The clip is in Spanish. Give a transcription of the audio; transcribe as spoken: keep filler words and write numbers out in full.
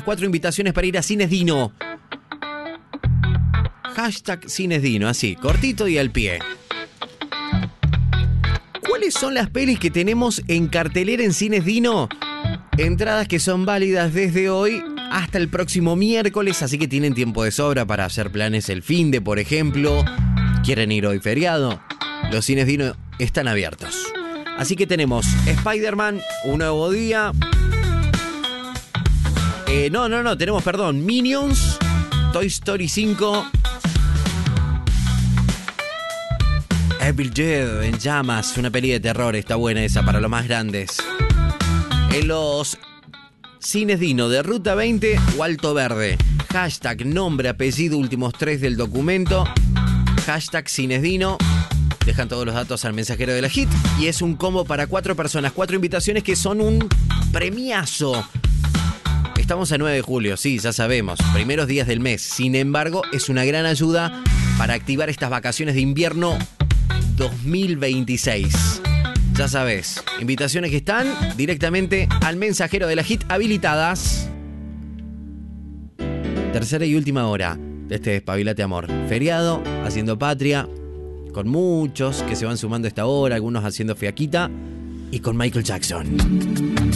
cuatro invitaciones para ir a Cines Dino. Hashtag Cines Dino, así, cortito y al pie. ¿Cuáles son las pelis que tenemos en cartelera en Cines Dino? Entradas que son válidas desde hoy hasta el próximo miércoles, así que tienen tiempo de sobra para hacer planes el finde, por ejemplo. ¿Quieren ir hoy feriado? Los Cines Dino están abiertos. Así que tenemos Spider-Man, Un Nuevo Día. Eh, no, no, no, tenemos, perdón, Minions, Toy Story cinco. Evil Dead en llamas, una peli de terror, está buena esa para los más grandes. En los Cines Dino de Ruta veinte o Alto Verde. Hashtag nombre, apellido, últimos tres del documento. Hashtag Cines Dino. Dejan todos los datos al mensajero de la Hit. Y es un combo para cuatro personas, cuatro invitaciones que son un premiazo. Estamos a nueve de julio, sí, ya sabemos, primeros días del mes. Sin embargo, es una gran ayuda para activar estas vacaciones de invierno dos mil veintiséis. Ya sabes, invitaciones que están directamente al mensajero de la Hit habilitadas. Tercera y última hora de este Despabilate Amor. Feriado, haciendo patria, con muchos que se van sumando a esta hora, algunos haciendo fiaquita, y con Michael Jackson.